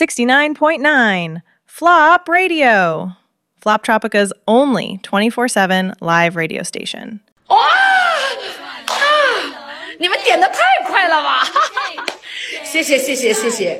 69.9 Flop Radio, Flop Tropica's only 24/7 live radio station. 哇你们点的太快了吧！谢谢。